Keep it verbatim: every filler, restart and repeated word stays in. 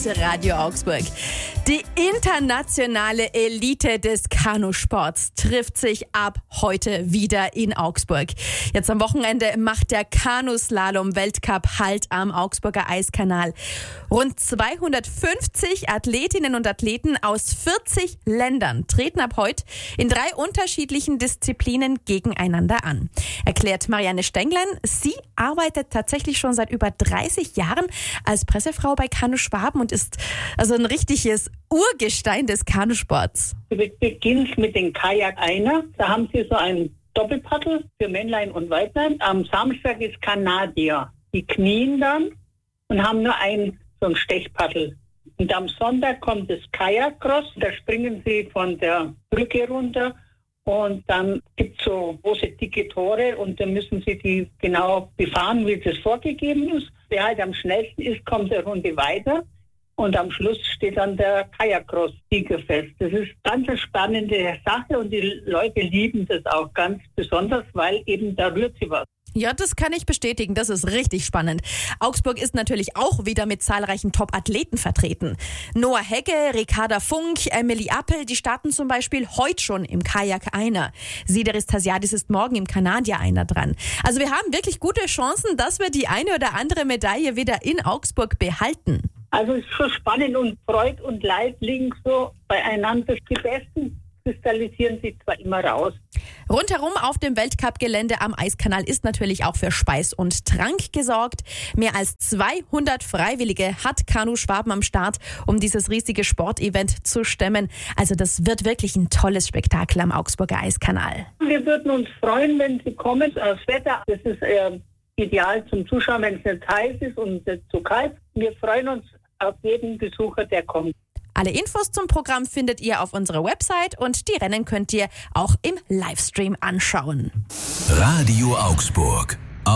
Radio Augsburg. Die internationale Elite des Kanusports trifft sich ab heute wieder in Augsburg. Jetzt am Wochenende macht der Kanuslalom-Weltcup Halt am Augsburger Eiskanal. Rund zweihundertfünfzig Athletinnen und Athleten aus vierzig Ländern treten ab heute in drei unterschiedlichen Disziplinen gegeneinander an. Erklärt Marianne Stenglein. Sie arbeitet tatsächlich schon seit über dreißig Jahren als Pressefrau bei Kanu Schwaben und ist also ein richtiges Urgestein des Kanusports. Du beginnst mit dem Kajak Einer. Da haben sie so ein Doppelpaddel für Männlein und Weiblein. Am Samstag ist Kanadier. Die knien dann und haben nur ein so ein Stechpaddel. Und am Sonntag kommt das Kajakcross. Da springen sie von der Brücke runter. Und dann gibt es so große, dicke Tore und dann müssen sie die genau befahren, wie das vorgegeben ist. Wer halt am schnellsten ist, kommt eine Runde weiter. Und am Schluss steht dann der Kajakcross-Sieger fest. Das ist ganz eine spannende Sache und die Leute lieben das auch ganz besonders, weil eben da rührt sie was. Ja, das kann ich bestätigen. Das ist richtig spannend. Augsburg ist natürlich auch wieder mit zahlreichen Top-Athleten vertreten. Noah Hegge, Ricarda Funk, Emily Appel, die starten zum Beispiel heute schon im Kajak Einer. Sideris Tasiadis ist morgen im Kanadier Einer dran. Also wir haben wirklich gute Chancen, dass wir die eine oder andere Medaille wieder in Augsburg behalten. Also es ist schon spannend und Freud und Leid liegen so beieinander. Die Besten kristallisieren sich zwar immer raus. Rundherum auf dem Weltcup-Gelände am Eiskanal ist natürlich auch für Speis und Trank gesorgt. Mehr als zweihundert Freiwillige hat Kanu Schwaben am Start, um dieses riesige Sportevent zu stemmen. Also das wird wirklich ein tolles Spektakel am Augsburger Eiskanal. Wir würden uns freuen, wenn Sie kommen. Das Wetter, das ist äh, ideal zum Zuschauen, wenn es nicht heiß ist und nicht zu kalt. Wir freuen uns auf jeden Besucher, der kommt. Alle Infos zum Programm findet ihr auf unserer Website und die Rennen könnt ihr auch im Livestream anschauen. Radio Augsburg.